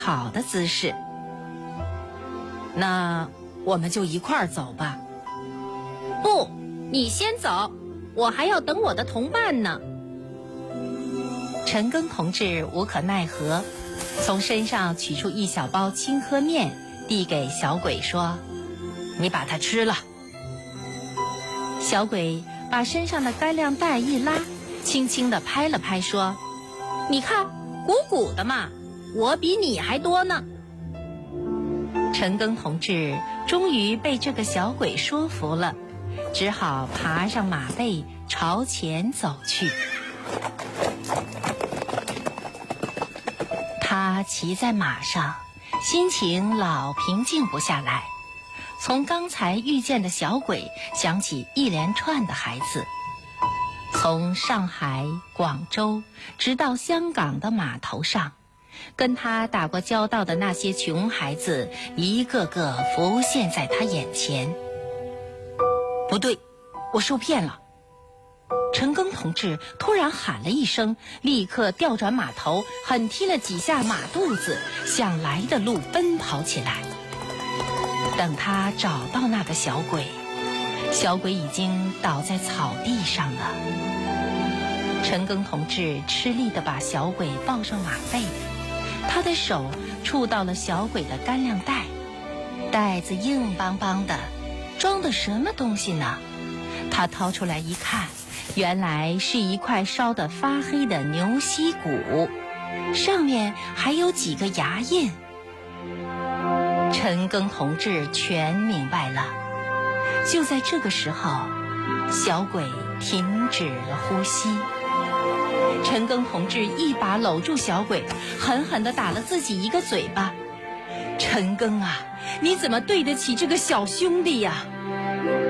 好的姿势。那我们就一块儿走吧。 不，你先走，我还要等我的同伴呢。 陈庚同志无可奈何，从身上取出一小包清喝面，递给小鬼说：“你把它吃了。”小鬼把身上的干粮袋一拉，轻轻地拍了拍，说：“ 你看，鼓鼓的嘛，我比你还多呢。” 陈庚同志终于被这个小鬼说服了，只好爬上马背朝前走去。他骑在马上，心情老平静不下来。从刚才遇见的小鬼想起一连串的孩子，从上海、广州直到香港的码头上，跟他打过交道的那些穷孩子一个个浮现在他眼前。不对，我受骗了。陈庚同志突然喊了一声，立刻调转马头，狠踢了几下马肚子，向来的路奔跑起来。等他找到那个小鬼，小鬼已经倒在草地上了。陈庚同志吃力地把小鬼抱上马背，他的手触到了小鬼的干粮袋，袋子硬邦邦的，装的什么东西呢？他掏出来一看，原来是一块烧得发黑的牛膝骨，上面还有几个牙印。陈庚同志全明白了。就在这个时候，小鬼停止了呼吸。陈庚同志一把搂住小鬼，狠狠地打了自己一个嘴巴。陈庚啊，你怎么对得起这个小兄弟呀？